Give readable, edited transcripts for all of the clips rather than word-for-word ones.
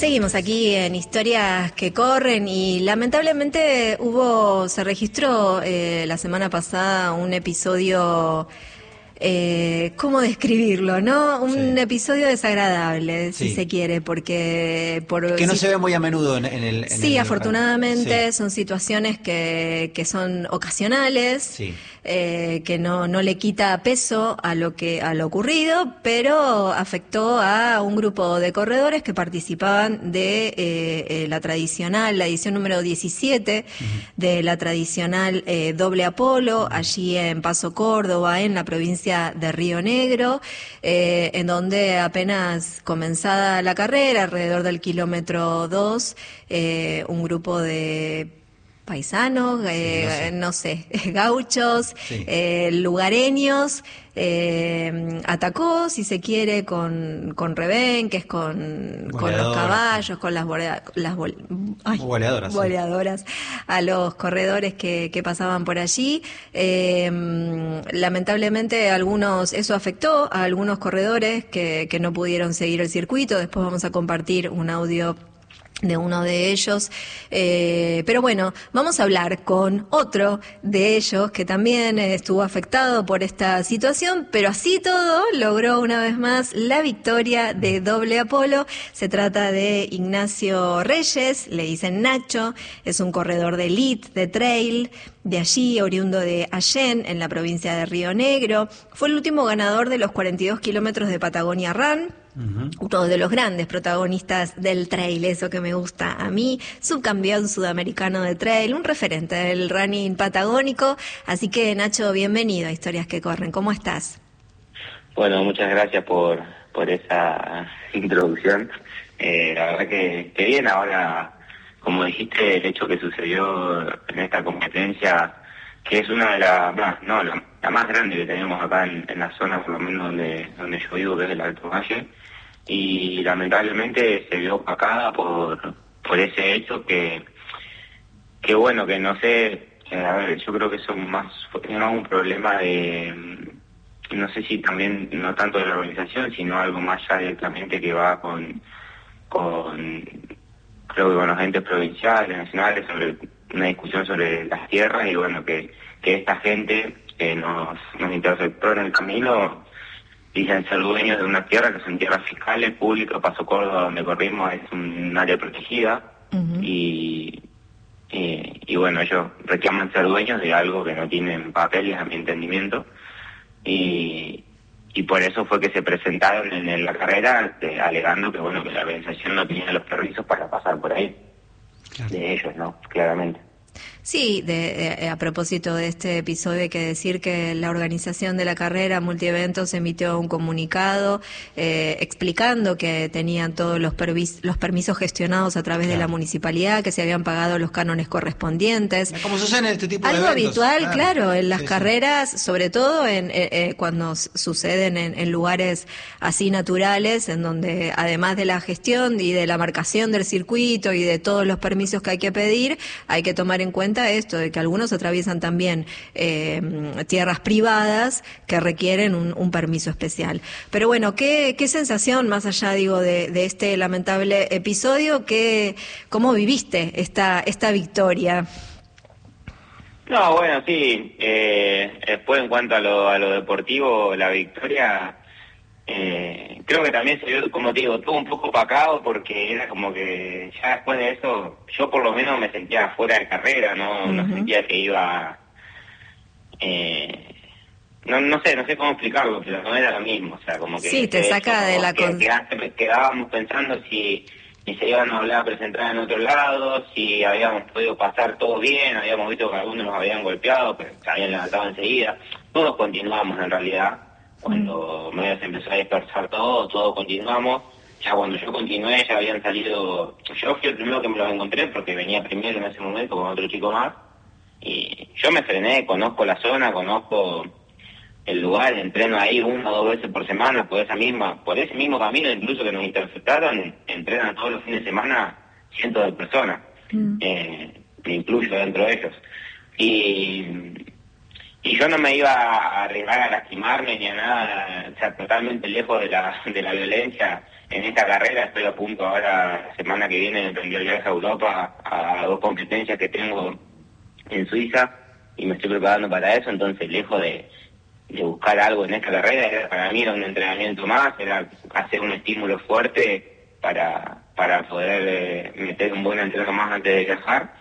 Seguimos aquí en Historias que Corren y lamentablemente se registró la semana pasada un episodio, ¿cómo describirlo, no? Un episodio desagradable, si se quiere, porque... Que no se ve muy a menudo en el... Sí, afortunadamente son situaciones que son ocasionales, que no le quita peso a lo ocurrido, pero afectó a un grupo de corredores que participaban de la edición número 17 de la tradicional doble Apolo, allí en Paso Córdoba, en la provincia de Río Negro, en donde apenas comenzada la carrera, alrededor del kilómetro 2, un grupo de paisanos, no sé, gauchos, lugareños, atacó, si se quiere, con rebenques, con los caballos, con las boleadoras, a los corredores que pasaban por allí. Lamentablemente eso afectó a algunos corredores que no pudieron seguir el circuito. Después vamos a compartir un audio de uno de ellos, pero bueno, vamos a hablar con otro de ellos que también estuvo afectado por esta situación, pero así todo logró una vez más la victoria de doble Apolo. Se trata de Ignacio Reyes, le dicen Nacho, es un corredor de elite, de trail, de allí, oriundo de Allén, en la provincia de Río Negro. Fue el último ganador de los 42 kilómetros de Patagonia Run, uno de los grandes protagonistas del trail, eso que me gusta a mí, subcampeón sudamericano de trail, un referente del running patagónico. Así que, Nacho, bienvenido a Historias que Corren. ¿Cómo estás? Bueno, muchas gracias por esa introducción. La verdad que bien. Ahora, como dijiste, el hecho que sucedió en esta competencia, que es una de la más grande que tenemos acá en la zona, por lo menos donde yo vivo, que es el Alto Valle, y lamentablemente se vio opacada por ese hecho que bueno, que no sé, a ver, yo creo que eso fue un problema de, no sé si también, no tanto de la organización, sino algo más ya directamente que va con creo que con los entes provinciales, nacionales, sobre una discusión sobre las tierras, y bueno, que esta gente que nos interceptó en el camino dicen ser dueños de una tierra que son tierras fiscales, públicas. Paso Córdoba, donde corrimos, es un área protegida, y bueno, ellos reclaman ser dueños de algo que no tienen papeles, a mi entendimiento, y por eso fue que se presentaron en la carrera, alegando que bueno, que la organización no tenía los permisos para pasar por ahí. Claro. De ellos, ¿no? Claramente. Sí, a propósito de este episodio hay que decir que la organización de la carrera Multieventos emitió un comunicado explicando que tenían todos los permisos gestionados a través de la municipalidad, que se habían pagado los cánones correspondientes. Como sucede en este tipo de algo eventos. Habitual, claro, en las carreras, sobre todo cuando suceden en lugares así naturales, en donde además de la gestión y de la marcación del circuito y de todos los permisos que hay que pedir, hay que tomar en cuenta esto de que algunos atraviesan también tierras privadas que requieren un permiso especial. Pero bueno, ¿qué sensación, más allá de este lamentable episodio, cómo viviste esta victoria? No, bueno, sí, después en cuanto a lo deportivo, la victoria, creo que también se vio, como te digo, todo un poco opacado, porque era como que ya después de eso, yo por lo menos me sentía fuera de carrera, no sentía que iba, no sé cómo explicarlo, pero no era lo mismo, o sea, como que... Sí, te saca de la... Quedábamos pensando si se iban a hablar a presentar en otro lado, si habíamos podido pasar todo bien, habíamos visto que algunos nos habían golpeado, pero se habían levantado enseguida. Todos continuamos en realidad. Cuando medio se empezó a dispersar todo continuamos. Ya cuando yo continué ya habían salido... Yo fui el primero que me los encontré porque venía primero en ese momento con otro chico más. Y yo me frené, conozco la zona, conozco el lugar, entreno ahí 1 o 2 veces por semana por ese mismo camino, incluso que nos interceptaron, entrenan todos los fines de semana cientos de personas, me incluyo dentro de ellos. Y yo no me iba a arriesgar a lastimarme ni a nada, o sea, totalmente lejos de la violencia. en esta carrera. Estoy a punto ahora, la semana que viene, de emprender el viaje a Europa a 2 competencias que tengo en Suiza y me estoy preparando para eso. Entonces, lejos de buscar algo en esta carrera, para mí era un entrenamiento más, era hacer un estímulo fuerte para poder meter un buen entreno más antes de viajar.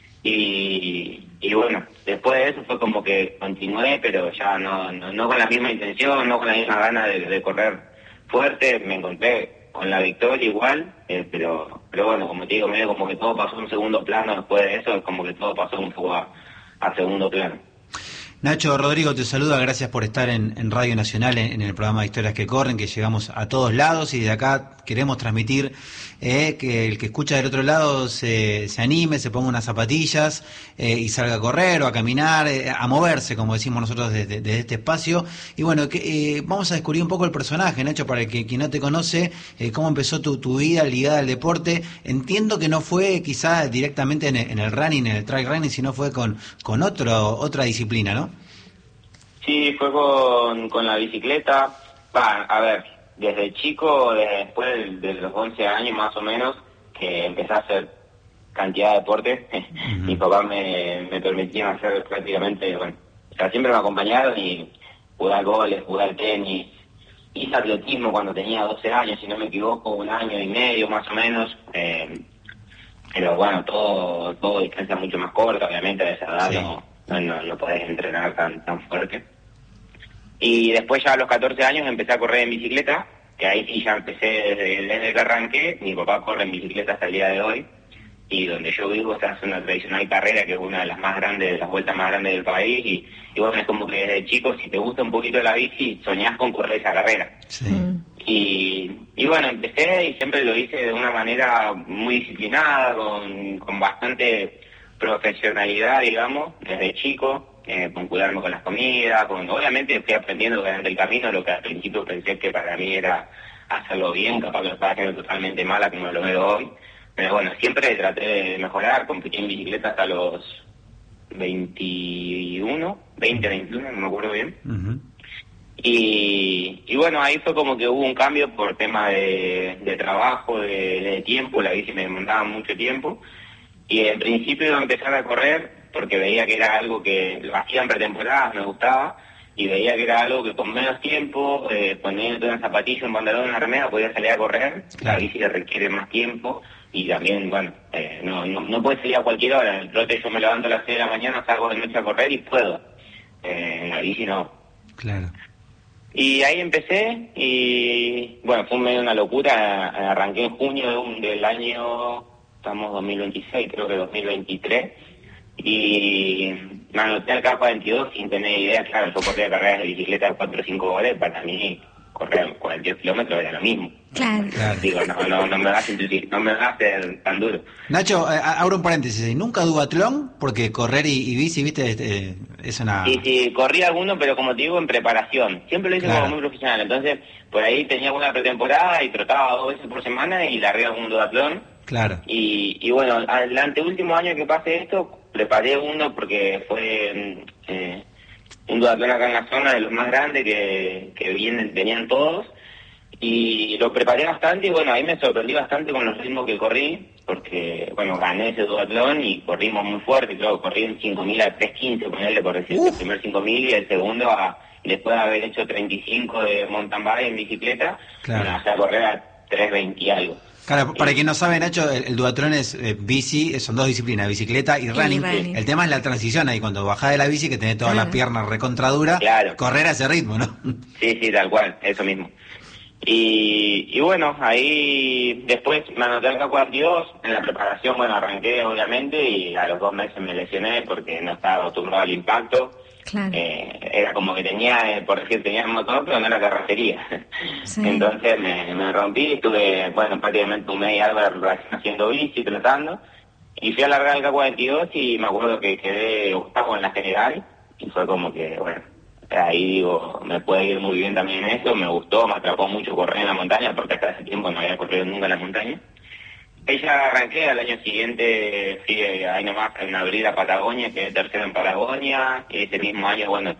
Y bueno, después de eso fue como que continué, pero ya no con la misma intención, no con la misma gana de correr fuerte. Me encontré con la victoria igual, pero bueno, como te digo, medio como que todo pasó en segundo plano. Después de eso, es como que todo pasó un poco a segundo plano. Nacho, Rodrigo te saluda, gracias por estar en Radio Nacional en el programa de Historias que Corren, que llegamos a todos lados y de acá queremos transmitir que el que escucha del otro lado se anime, se ponga unas zapatillas y salga a correr o a caminar, a moverse, como decimos nosotros desde este espacio. Y bueno, vamos a descubrir un poco el personaje, Nacho, para quien no te conoce, cómo empezó tu vida ligada al deporte. Entiendo que no fue quizá directamente en el running, en el trail running, sino fue con otra disciplina, ¿no? Sí, fue con la bicicleta. A ver, desde chico, después de los 11 años más o menos, que empecé a hacer cantidad de deportes. Mis papás me permitían hacer prácticamente, bueno, o sea, siempre me acompañaron y jugar goles, jugar tenis. Hice atletismo cuando tenía 12 años, si no me equivoco, 1 año y medio más o menos. Pero bueno, todo distancia mucho más corta, obviamente a esa edad sí. no podés entrenar tan fuerte. Y después ya a los 14 años empecé a correr en bicicleta, que ahí sí ya empecé desde que arranqué. Mi papá corre en bicicleta hasta el día de hoy, y donde yo vivo se hace una tradicional carrera que es una de las más grandes, de las vueltas más grandes del país, y bueno, es como que desde chico, si te gusta un poquito la bici, soñás con correr esa carrera. Sí. Y bueno, empecé y siempre lo hice de una manera muy disciplinada, con bastante profesionalidad, digamos, desde chico. Con cuidarme con las comidas, obviamente fui aprendiendo durante el camino lo que al principio pensé que para mí era hacerlo bien, capaz que lo estaba haciendo totalmente mala como lo veo hoy, pero bueno, siempre traté de mejorar. Competí en bicicleta hasta los 21, no me acuerdo bien. Uh-huh. Y bueno, ahí fue como que hubo un cambio por tema de trabajo, de tiempo. La bici me demandaba mucho tiempo, y en principio iba a empezar a correr porque veía que era algo que lo hacía en pretemporada, me gustaba, y veía que era algo que con menos tiempo, poniendo una zapatilla, un pantalón, una remera, podía salir a correr. La bici le requiere más tiempo, y también, bueno, no puede salir a cualquier hora. En el trote yo me levanto a las 6 de la mañana, salgo de noche a correr y puedo. En la bici no. Claro. Y ahí empecé, y bueno, fue medio una locura. Arranqué en junio del año, estamos 2026, creo que 2023, y me anoté al K42 sin tener idea. Claro, yo corría carreras de bicicleta de 4 o 5 goles, para mí correr 42 kilómetros era lo mismo. Claro. Digo, no me va a ser tan duro. Nacho, abro un paréntesis, ¿nunca duatlón? Porque correr y bici, viste, es una... Sí, corrí alguno, pero como te digo, en preparación. Siempre lo hice como muy profesional, entonces por ahí tenía una pretemporada y trotaba 2 veces por semana y largué algún duatlón. Claro. Y bueno, al anteúltimo año que pasé esto, preparé uno porque fue un duatlón acá en la zona, de los más grandes que venían todos, y lo preparé bastante. Y bueno, ahí me sorprendí bastante con los ritmos que corrí, porque bueno, gané ese duatlón y corrimos muy fuerte. Creo que corrí en 5.000 a 3.15, ponerle por decir, el primer 5.000, y el segundo después de haber hecho 35 de mountain bike en bicicleta, me bajé a correr a 3.20 y algo. Claro, para quien no sabe, Nacho, el duatlón es bici, son 2 disciplinas, bicicleta y running. El tema es la transición ahí, cuando bajás de la bici, que tenés todas las piernas recontraduras, correr a ese ritmo, ¿no? Sí, tal cual, eso mismo. Y bueno, ahí después me anoté al K42, en la preparación, bueno, arranqué obviamente, y a los 2 meses me lesioné porque no estaba acostumbrado al impacto. Claro. Era como que tenía, por decir, tenía el motor, pero no la carrocería. Sí. Entonces me rompí, estuve, bueno, prácticamente 1 mes y algo haciendo bici, tratando, y fui a largar el K42 y me acuerdo que quedé octavo en la general, y fue como que, bueno, ahí digo, me puede ir muy bien también en eso. Me gustó, me atrapó mucho correr en la montaña, porque hasta ese tiempo no había corrido nunca en la montaña. Ella arranqué, al año siguiente fui ahí nomás en abril a Patagonia, quedé tercero en Patagonia, y ese mismo año, bueno,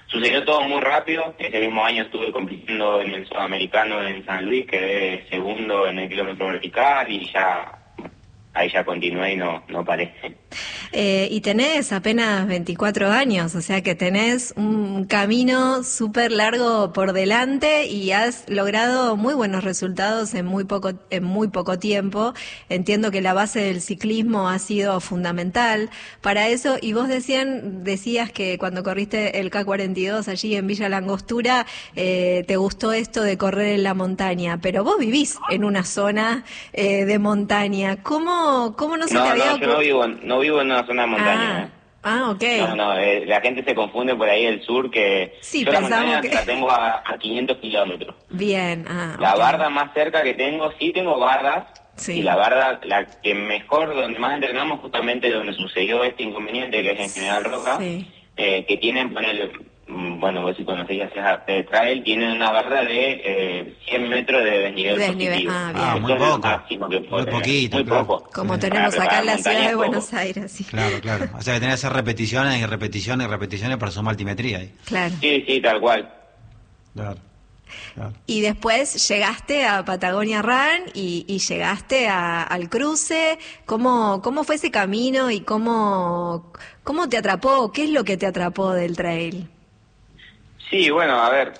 sucedió todo muy rápido. Ese mismo año estuve compitiendo en el Sudamericano en San Luis, quedé segundo en el kilómetro vertical y ya ahí ya continué y no paré. Y tenés apenas 24 años, o sea que tenés un camino súper largo por delante y has logrado muy buenos resultados en muy poco tiempo. Entiendo que la base del ciclismo ha sido fundamental para eso, y vos decías que cuando corriste el K42 allí en Villa Langostura, te gustó esto de correr en la montaña, pero vos vivís en una zona de montaña. ¿Cómo no se te había ocurrido? Yo no vivo en una zona de montaña. Ok. La gente se confunde por ahí del sur, que sí, yo la montaña la tengo a 500 kilómetros. Bien, La barda más cerca que tengo, sí tengo bardas, sí. Y la barda, la que mejor, donde más entrenamos, justamente donde sucedió este inconveniente, que es en General Roca, sí. Que tienen, bueno, vos si conocéis esa trail, tienen una barra de 100 metros de desnivel positivo. Muy poco. Muy poquito. Muy poco. Como tenemos acá en la ciudad de Buenos Aires. Sí. Claro. O sea que tenés que hacer repeticiones y repeticiones para sumar altimetría ahí. Claro. Sí, tal cual. Claro. Y después llegaste a Patagonia Run y llegaste al cruce. ¿Cómo fue ese camino y cómo te atrapó? ¿Qué es lo que te atrapó del trail? Sí, bueno, a ver,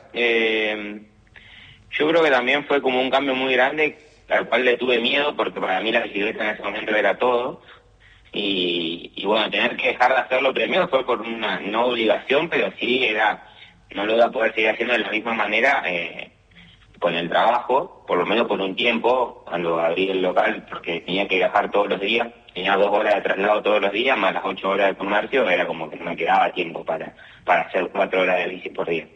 yo creo que también fue como un cambio muy grande, al cual le tuve miedo, porque para mí la bicicleta en ese momento era todo, y bueno, tener que dejar de hacerlo primero fue por una no obligación, pero sí no lo iba a poder seguir haciendo de la misma manera con el trabajo, por lo menos por un tiempo, cuando abrí el local, porque tenía que viajar todos los días, tenía 2 horas de traslado todos los días, más las 8 horas de comercio, era como que no me quedaba tiempo para hacer 4 horas de bici por día.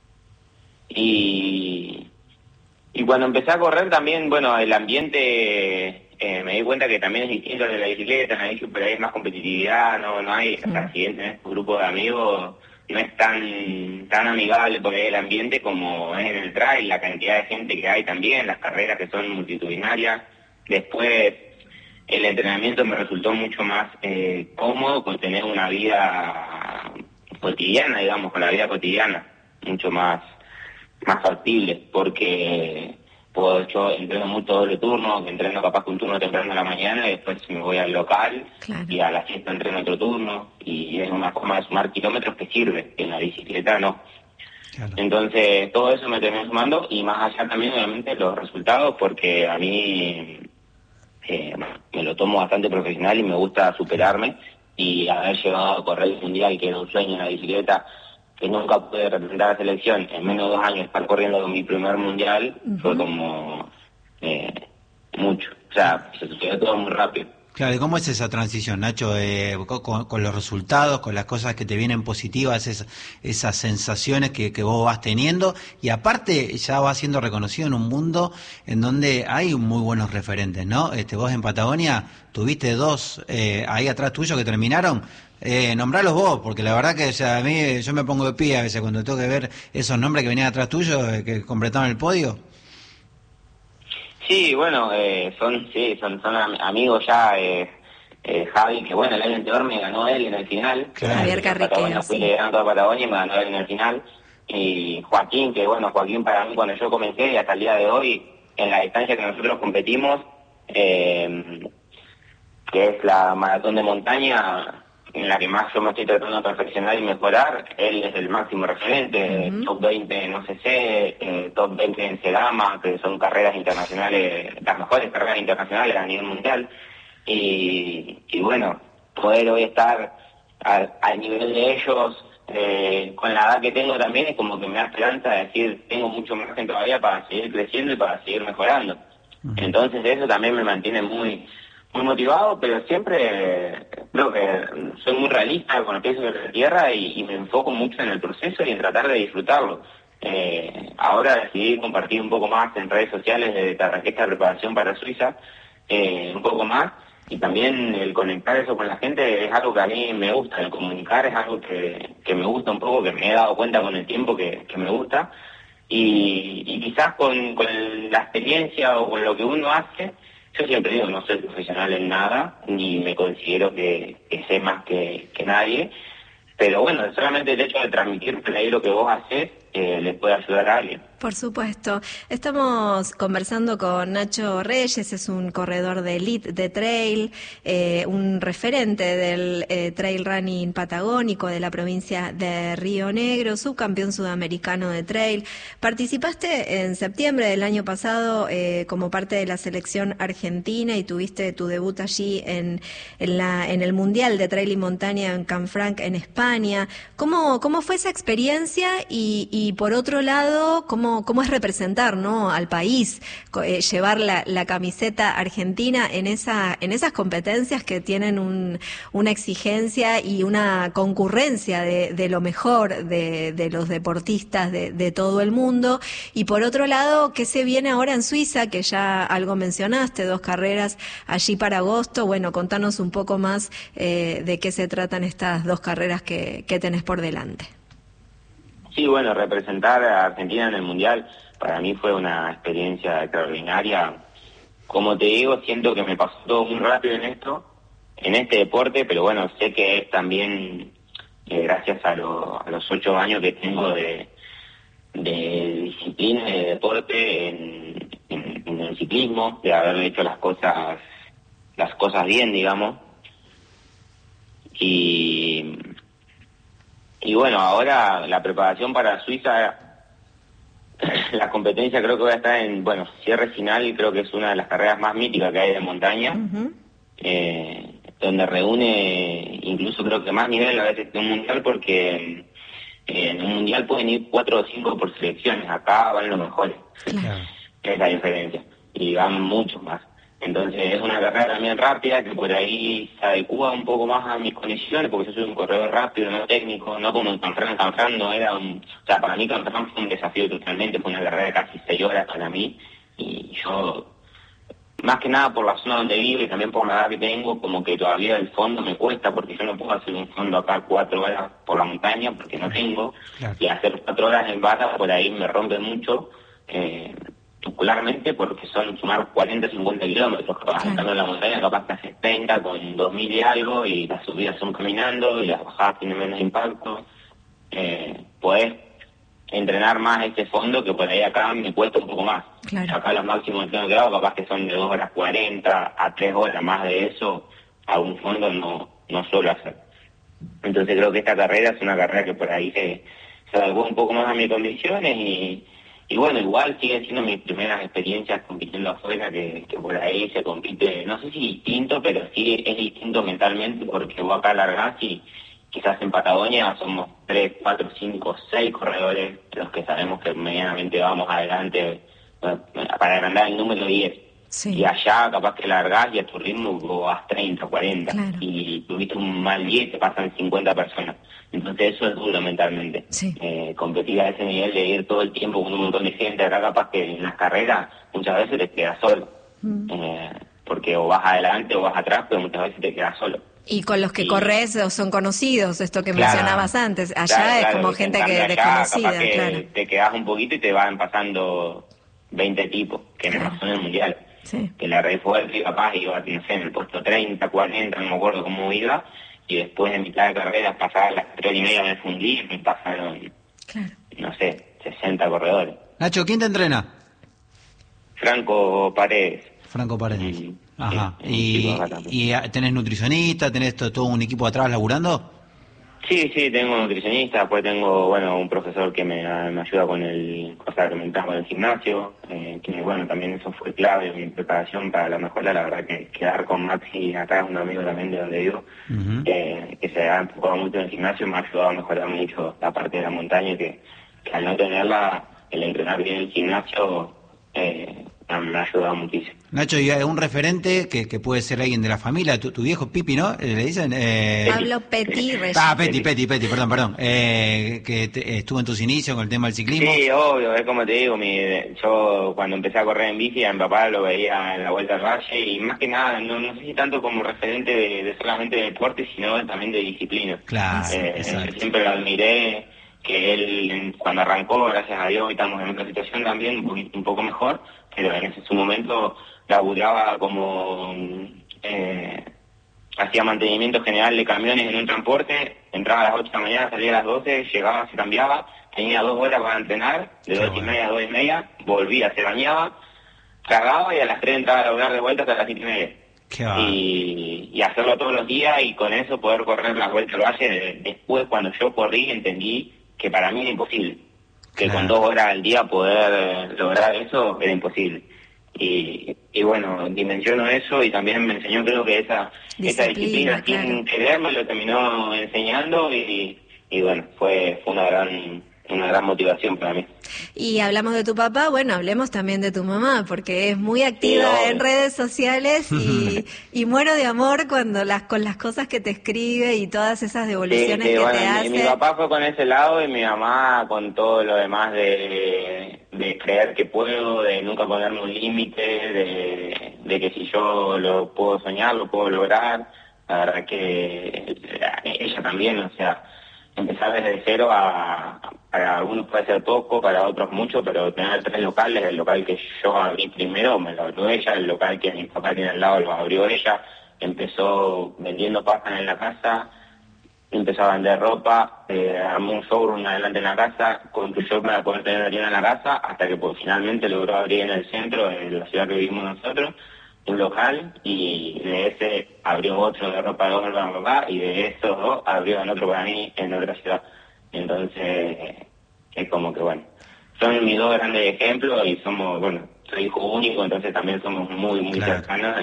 Y cuando empecé a correr también, bueno, el ambiente, me di cuenta que también es distinto de la bicicleta, en la bici por ahí es más competitividad, no hay accidentes en este grupo de amigos, no es tan amigable por ahí el ambiente como es en el trail, la cantidad de gente que hay también, las carreras que son multitudinarias. Después el entrenamiento me resultó mucho más cómodo con tener una vida cotidiana, digamos, con la vida cotidiana, mucho más factible, porque yo entreno mucho doble turno, que entreno capaz que un turno temprano en la mañana y después me voy al local, claro. Y a la siesta entreno otro turno, y es una forma de sumar kilómetros que sirve, en la bicicleta no. Claro. Entonces todo eso me terminó sumando, y más allá también obviamente los resultados, porque a mí me lo tomo bastante profesional y me gusta superarme, y haber llegado a correr el mundial, que era un sueño en la bicicleta, que nunca pude representar a la selección, en menos de 2 años estar corriendo con mi primer mundial, fue como mucho. O sea, se sucedió todo muy rápido. Claro, ¿y cómo es esa transición, Nacho? Con los resultados, con las cosas que te vienen positivas, esas sensaciones que vos vas teniendo, y aparte ya vas siendo reconocido en un mundo en donde hay muy buenos referentes, ¿no? Vos en Patagonia tuviste 2 ahí atrás tuyo que terminaron. Nombralos vos, porque la verdad que a mí yo me pongo de pie a veces cuando tengo que ver esos nombres que venían atrás tuyo, que completaron el podio. Sí, bueno, son amigos ya. Javi, que bueno, el año anterior me ganó él en el final. Claro. Javier Carriqueo, fui liderando a Patagonia y me ganó él en el final. Y Joaquín, que bueno, Joaquín para mí cuando yo comencé y hasta el día de hoy, en la distancia que nosotros competimos, que es la maratón de montaña, en la que más yo me estoy tratando de perfeccionar y mejorar, él es el máximo referente, top 20 en OCC, top 20 en Sedama, que son carreras internacionales, las mejores carreras internacionales a nivel mundial, y bueno, poder hoy estar al nivel de ellos, con la edad que tengo también, es como que me da esperanza de decir, tengo mucho margen todavía para seguir creciendo y para seguir mejorando. Entonces eso también me mantiene muy motivado, pero siempre creo que soy muy realista con los pies sobre la tierra y me enfoco mucho en el proceso y en tratar de disfrutarlo. Ahora decidí compartir un poco más en redes sociales desde que arranqué esta preparación para Suiza, un poco más, y también el conectar eso con la gente es algo que a mí me gusta, el comunicar es algo que me gusta un poco, que me he dado cuenta con el tiempo que me gusta, y quizás con la experiencia o con lo que uno hace. Yo siempre digo, no soy profesional en nada, ni me considero que sé más que nadie, Pero bueno, solamente el hecho de transmitir por ahí lo que vos haces le puede ayudar a alguien. Por supuesto. Estamos conversando con Nacho Reyes, es un corredor de elite de trail, un referente del trail running patagónico de la provincia de Río Negro, subcampeón sudamericano de trail. Participaste en septiembre del año pasado como parte de la selección argentina y tuviste tu debut allí en el Mundial de Trail y Montaña en Canfranc, en España. ¿Cómo fue esa experiencia? Y por otro lado, ¿cómo es representar, ¿no?, al país, llevar la camiseta argentina en esas competencias que tienen una exigencia y una concurrencia de lo mejor de los deportistas de todo el mundo? Y por otro lado, ¿qué se viene ahora en Suiza? Que ya algo mencionaste, 2 carreras allí para agosto. Bueno, contanos un poco más de qué se tratan estas 2 carreras que tenés por delante. Sí, bueno, representar a Argentina en el Mundial para mí fue una experiencia extraordinaria. Como te digo, siento que me pasó todo muy rápido en este deporte, pero bueno, sé que es también gracias a los 8 años que tengo de disciplina y de deporte en el ciclismo, de haber hecho las cosas bien, digamos. Y bueno, ahora la preparación para Suiza, la competencia creo que voy a estar en, cierre final, y creo que es una de las carreras más míticas que hay de montaña, donde reúne incluso creo que más nivel a veces que un mundial, porque en un mundial pueden ir 4 o 5 por selecciones, acá van los mejores, Claro. es la diferencia, y van muchos más. Entonces es una carrera también rápida que por ahí se adecua un poco más a mis condiciones, porque yo soy un corredor rápido, no técnico, no como en Canfranc no era o sea, para mí Canfranc fue un desafío totalmente, fue una carrera de casi 6 horas para mí, y yo, más que nada por la zona donde vivo y también por la edad que tengo, como que todavía el fondo me cuesta, porque yo no puedo hacer un fondo acá 4 horas por la montaña, porque no tengo, Claro. y hacer 4 horas en bata por ahí me rompe mucho, particularmente porque son sumar 40, 50 kilómetros, capaz estando en la montaña, capaz que haces 30 con 2000 y algo, y las subidas son caminando y las bajadas tienen menos impacto. Podés entrenar más este fondo, que por ahí acá me cuesta un poco más. Claro. Acá los máximos que tengo capaz que son de 2 horas 40 a 3 horas, más de eso a un fondo no suelo hacer. Entonces creo que esta carrera es una carrera que por ahí se adecua un poco más a mis condiciones, y bueno, igual siguen siendo mis primeras experiencias compitiendo afuera, que por ahí se compite, no sé si distinto, pero sí es distinto mentalmente, porque vos acá largás y quizás en Patagonia somos 3, 4, 5, 6 corredores los que sabemos que medianamente vamos adelante para agrandar el número 10. Sí. Y allá capaz que largás y a tu ritmo vos vas 30, 40, Claro. y tuviste un mal 10, te pasan 50 personas. Entonces eso es duro mentalmente. Sí. Competir a ese nivel de ir todo el tiempo con un montón de gente, acá capaz que en las carreras muchas veces te quedas solo. Porque o vas adelante o vas atrás, pero muchas veces te quedas solo. Y con los que Y- corres son conocidos, esto que Claro. mencionabas antes. Allá Claro, es claro, como en gente cambio que allá, desconocida, capaz que claro. te quedas un poquito y te van pasando 20 tipos, que me Claro. pasó en el Mundial. Sí. Que la red fuerte y capaz iba, no sé, en el puesto 30, 40, no me acuerdo cómo iba, y después de mitad de carrera, pasadas las 3:30 me fundí y me pasaron, Claro. no sé, 60 corredores. Nacho, ¿quién te entrena? Franco Paredes. Franco Paredes. Sí, Ajá. sí, un chico acá también. ¿Y tenés nutricionista? ¿Tenés todo un equipo atrás laburando? Sí, tengo un nutricionista, después tengo, un profesor que me ayuda con el cosa que me con el gimnasio, que bueno, también eso fue clave en mi preparación para la mejora. La verdad que quedar con Maxi acá, es un amigo también de donde vivo, Ujú. que se ha enfocado mucho en el gimnasio, me ha ayudado a mejorar mucho la parte de la montaña, que al no tenerla, el entrenar bien el gimnasio me ha ayudado muchísimo. Nacho, y un referente que puede ser alguien de la familia, tu viejo Pipi, ¿no? ¿Le dicen? Pablo Petit Reyes. Peti, perdón. Estuvo en tus inicios con el tema del ciclismo. Sí, obvio, es como te digo, yo cuando empecé a correr en bici, a mi papá lo veía en la Vuelta al Valle, y más que nada, no sé si tanto como referente de solamente de deporte, sino también de disciplina. Claro, Yo exacto. siempre lo admiré, que él cuando arrancó, gracias a Dios, y estamos en otra situación también, un poco mejor, pero en ese su momento laburaba como hacía mantenimiento general de camiones en un transporte, entraba a las 8 de la mañana, salía a las 12, llegaba, se cambiaba, tenía 2 horas para entrenar, de 8:30 a 2:30, volvía, se bañaba, cagaba y a las 3 entraba a laburar de vuelta hasta las 7:30. Y hacerlo todos los días y con eso poder correr las vueltas al valle. Después, cuando yo corrí, entendí que para mí era imposible, que con 2 horas al día poder lograr eso era imposible. Y bueno, dimensiono eso y también me enseñó, creo que esa disciplina claro. Sin querer me lo terminó enseñando y bueno, fue una gran motivación para mí. Y hablamos de tu papá, bueno, hablemos también de tu mamá, porque es muy activa en redes sociales y muero de amor con las cosas que te escribe y todas esas devoluciones que te hace. Mi papá fue con ese lado y mi mamá con todo lo demás de creer que puedo, de nunca ponerme un límite, de que si yo lo puedo soñar, lo puedo lograr. La verdad que ella también, o sea, empezar desde cero para algunos puede ser poco, para otros mucho, pero tener 3 locales, el local que yo abrí primero me lo abrió ella, el local que mi papá tiene al lado lo abrió ella, empezó vendiendo pastas en la casa, empezó a vender ropa, armó un showroom adelante en la casa, construyó para poder tener tienda en la casa, hasta que pues, finalmente logró abrir en el centro, en la ciudad que vivimos nosotros, un local, y de ese abrió otro de ropa de hombre para mi papá, y de esos 2 abrió el otro para mí en otra ciudad. Entonces, es como que bueno, son mis 2 grandes ejemplos y somos, bueno, soy hijo único, entonces también somos muy claro. cercanos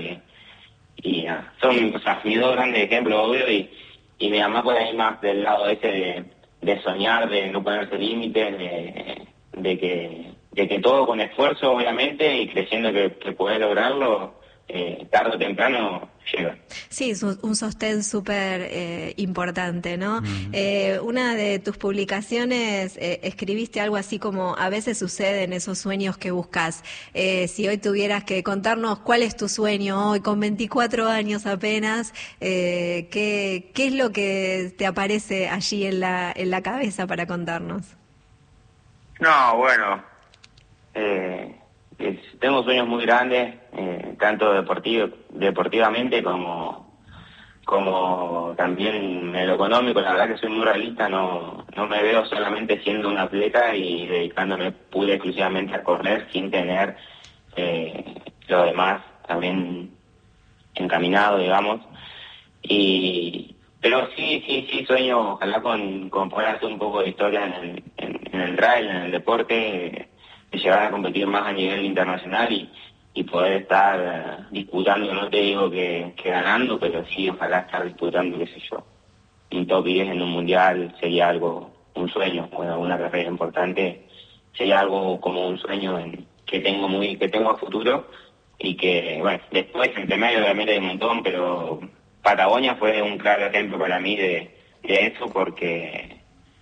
y son, o sea, mis 2 grandes ejemplos, obvio, y mi mamá puede ir más del lado ese de soñar, de no ponerse límites, de que todo con esfuerzo, obviamente, y creyendo que puede lograrlo, tarde o temprano llega. Sí, es un sostén súper importante, ¿no? Una de tus publicaciones escribiste algo así como: a veces suceden esos sueños que buscas. Si hoy tuvieras que contarnos cuál es tu sueño hoy, con 24 años apenas, ¿qué es lo que te aparece allí en la cabeza para contarnos? No, bueno, tengo sueños muy grandes, tanto deportivamente como también en lo económico. La verdad que soy muy realista, no me veo solamente siendo un atleta y dedicándome pura y exclusivamente a correr sin tener lo demás también encaminado, digamos. Pero sí sueño, ojalá con poder hacer un poco de historia en el trail, en el deporte, de llegar a competir más a nivel internacional y poder estar disputando, no te digo que ganando, pero sí ojalá estar disputando, qué sé yo, un top 10 en un mundial sería algo, un sueño, bueno, una carrera importante, sería algo como un sueño que tengo a futuro y que, bueno, después entre medio obviamente hay un montón, pero Patagonia fue un claro ejemplo para mí de eso porque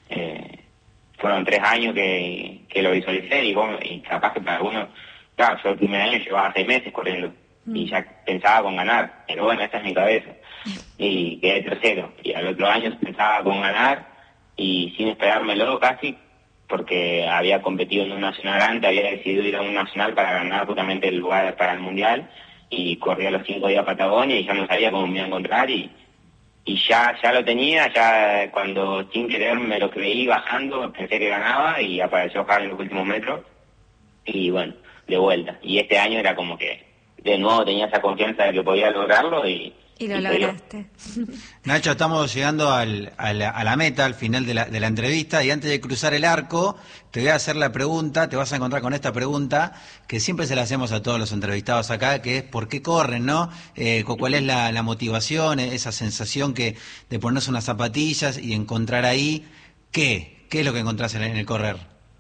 fueron 3 años que lo visualicé y capaz que para algunos, claro, yo el primer año llevaba 6 meses corriendo y ya pensaba con ganar, pero bueno, esta es mi cabeza y quedé tercero y al otro año pensaba con ganar y sin esperármelo casi, porque había competido en un nacional antes, había decidido ir a un nacional para ganar justamente el lugar para el mundial y corrí a los 5 días a Patagonia y ya no sabía cómo me iba a encontrar y ya lo tenía, ya cuando sin querer me lo creí bajando, pensé que ganaba y apareció Javi en los últimos metros y bueno, de vuelta. Y este año era como que de nuevo tenía esa confianza de que podía lograrlo y lo lograste. Nacho, estamos llegando a la meta, al final de la entrevista, y antes de cruzar el arco, te voy a hacer la pregunta, te vas a encontrar con esta pregunta, que siempre se la hacemos a todos los entrevistados acá, que es ¿por qué corren, no? ¿Cuál es la motivación, esa sensación de ponerse unas zapatillas y encontrar ahí, ¿qué es lo que encontrás en el correr?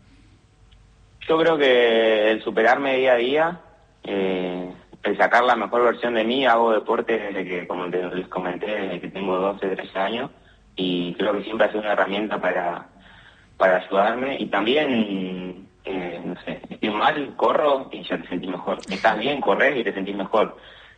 Yo creo que el superarme día a día, el sacar la mejor versión de mí. Hago deporte desde que, como les comenté, desde que tengo 12, 13 años y creo que siempre ha sido una herramienta para ayudarme y también, no sé, estoy mal, corro y ya te sentís mejor. Estás bien, corres y te sentís mejor.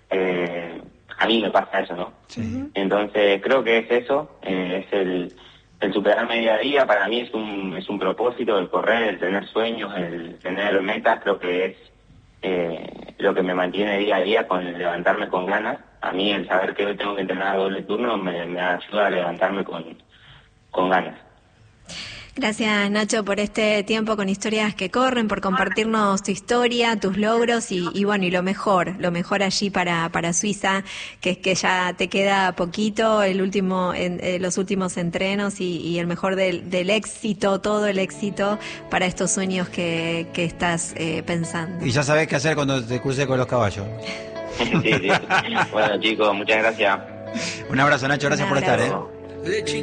A mí me pasa eso, ¿no? Sí. Entonces creo que es eso, es el superarme día a día. Para mí es un propósito, el correr, el tener sueños, el tener metas. Creo que lo que me mantiene día a día con levantarme con ganas. A mí el saber que hoy tengo que entrenar doble turno me ayuda a levantarme con ganas. Gracias, Nacho, por este tiempo con Historias que Corren, por compartirnos tu historia, tus logros y bueno, y lo mejor allí para Suiza, que es que ya te queda poquito, los últimos entrenos y el mejor del éxito, todo el éxito para estos sueños que estás pensando. Y ya sabés qué hacer cuando te cruces con los caballos. Sí. Bueno, chicos, muchas gracias. Un abrazo, Nacho, gracias por estar.